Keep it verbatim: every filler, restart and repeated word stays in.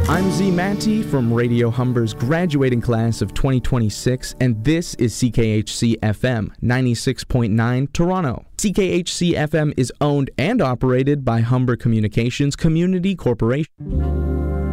I'm Z Manti from Radio Humber's graduating class of twenty twenty-six, and this is C K H C F M ninety-six point nine Toronto. C K H C F M is owned and operated by Humber Communications Community Corporation.